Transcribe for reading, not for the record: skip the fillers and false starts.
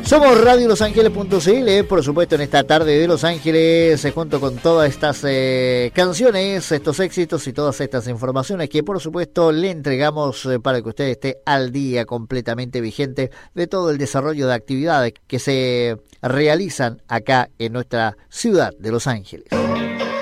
Somos radiolosangeles.cl, por supuesto en esta tarde de Los Ángeles, junto con todas estas canciones, estos éxitos y todas estas informaciones que por supuesto le entregamos para que usted esté al día, completamente vigente de todo el desarrollo de actividades que se realizan acá en nuestra ciudad de Los Ángeles.